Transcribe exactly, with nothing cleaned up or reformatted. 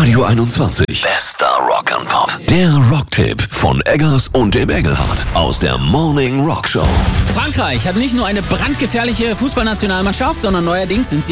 Radio einundzwanzig. Bester Rock and Pop. Der Rocktipp von Eggers und dem Engelhardt aus der Morning Rock Show. Frankreich hat nicht nur eine brandgefährliche Fußballnationalmannschaft, sondern neuerdings sind sie